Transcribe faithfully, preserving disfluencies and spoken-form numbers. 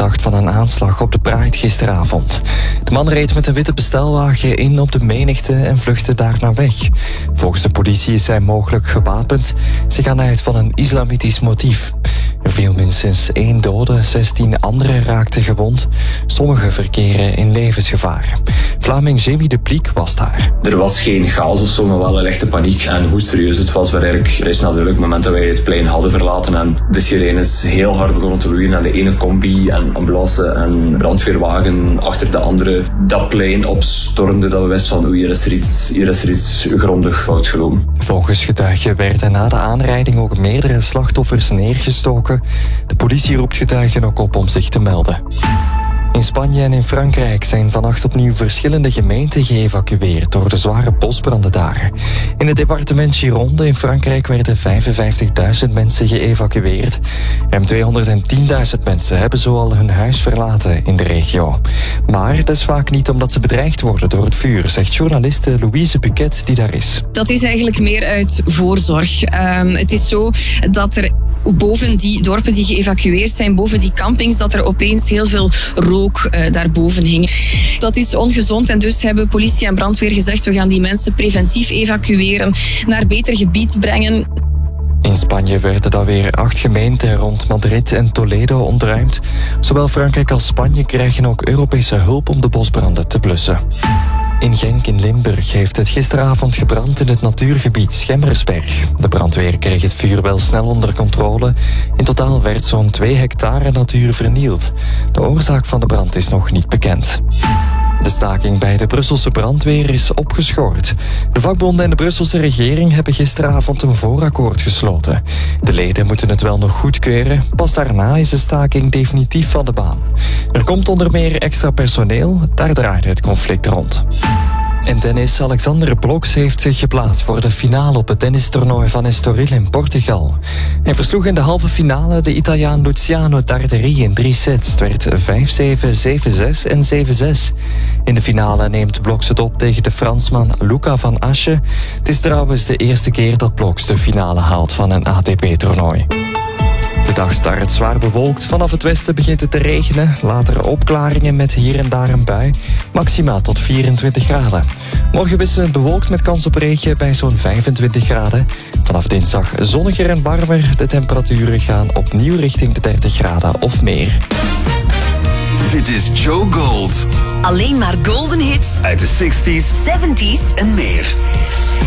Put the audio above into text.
verdacht van een aanslag op de Pride gisteravond. De man reed met een witte bestelwagen in op de menigte en vluchtte daarna weg. Volgens de politie is hij mogelijk gewapend. Ze gaan uit van een islamitisch motief. Er viel minstens één dode, zestien anderen raakten gewond. Sommigen verkeren in levensgevaar. Vlaming Jimmy de Pliek was daar. Er was geen chaos of zo, maar wel een echte paniek. En hoe serieus het was, werd eigenlijk vrij snel duidelijk. Op het moment dat wij het plein hadden verlaten en de sirenes heel hard begonnen te loeien en de ene combi en ambulance en brandweerwagen achter de andere dat plein opstormde, dat we wisten van oei, hier is er iets, hier is er iets grondig fout gelopen. Volgens getuigen werden na de aanrijding ook meerdere slachtoffers neergestoken. De politie roept getuigen ook op om zich te melden. In Spanje en in Frankrijk zijn vannacht opnieuw verschillende gemeenten geëvacueerd door de zware bosbranden daar. In het departement Gironde in Frankrijk werden vijfenvijftigduizend mensen geëvacueerd. Ruim tweehonderdtienduizend mensen hebben zoal hun huis verlaten in de regio. Maar dat is vaak niet omdat ze bedreigd worden door het vuur, zegt journaliste Louise Buquet die daar is. Dat is eigenlijk meer uit voorzorg. Um, het is zo dat er boven die dorpen die geëvacueerd zijn, boven die campings, dat er opeens heel veel rook uh, daarboven hing. Dat is ongezond en dus hebben politie en brandweer gezegd we gaan die mensen preventief evacueren, naar beter gebied brengen. In Spanje werden dan weer acht gemeenten rond Madrid en Toledo ontruimd. Zowel Frankrijk als Spanje krijgen ook Europese hulp om de bosbranden te blussen. In Genk in Limburg heeft het gisteravond gebrand in het natuurgebied Schemmersberg. De brandweer kreeg het vuur wel snel onder controle. In totaal werd zo'n twee hectare natuur vernield. De oorzaak van de brand is nog niet bekend. De staking bij de Brusselse brandweer is opgeschort. De vakbonden en de Brusselse regering hebben gisteravond een voorakkoord gesloten. De leden moeten het wel nog goedkeuren. Pas daarna is de staking definitief van de baan. Er komt onder meer extra personeel. Daar draait het conflict rond. En tennis Alexander Bloks heeft zich geplaatst voor de finale op het tennistoernooi van Estoril in Portugal. Hij versloeg in de halve finale de Italiaan Luciano Tarteri in drie sets. Het werd vijf zeven, zeven zes en zeven zes. In de finale neemt Bloks het op tegen de Fransman Luca van Assche. Het is trouwens de eerste keer dat Bloks de finale haalt van een A T P-toernooi. De dag start zwaar bewolkt. Vanaf het westen begint het te regenen. Later opklaringen met hier en daar een bui. Maximaal tot vierentwintig graden. Morgen wisselend bewolkt met kans op regen bij zo'n vijfentwintig graden. Vanaf dinsdag zonniger en warmer. De temperaturen gaan opnieuw richting de dertig graden of meer. Dit is Joe Gold. Alleen maar golden hits uit de zestig's, zeventig's en meer.